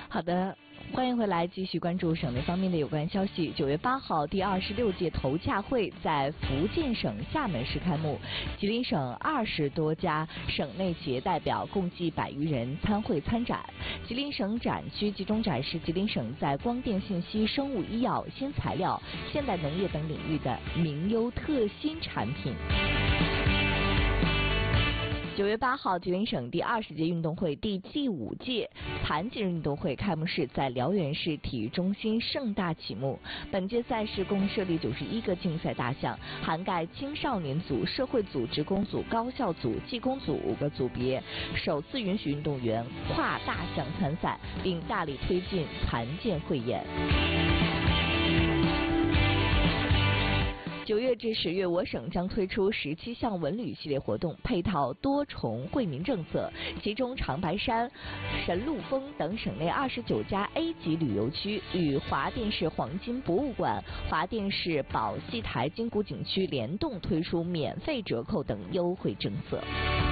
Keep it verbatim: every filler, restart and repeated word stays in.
好的，欢迎回来，继续关注省内方面的有关消息。九月八号，第二十六届头洽会在福建省厦门市开幕，吉林省二十多家省内企业代表共计百余人参会参展。吉林省展区集中展示吉林省在光电信息、生物医药、新材料、现代农业等领域的名优特新产品。九月八号，吉林省第二十届运动会第第五届残疾人运动会开幕式在辽源市体育中心盛大启幕。本届赛事共设立九十一个竞赛大项，涵盖青少年组、社会组、职工组、高校组、技工组五个组别，首次允许运动员跨大项参赛，并大力推进残健慧眼。九月至十月，我省将推出十七项文旅系列活动，配套多重惠民政策。其中，长白山、神鹿峰等省内二十九家 A 级旅游区与华甸市黄金博物馆、华甸市宝戏台金谷景区联动推出免费折扣等优惠政策。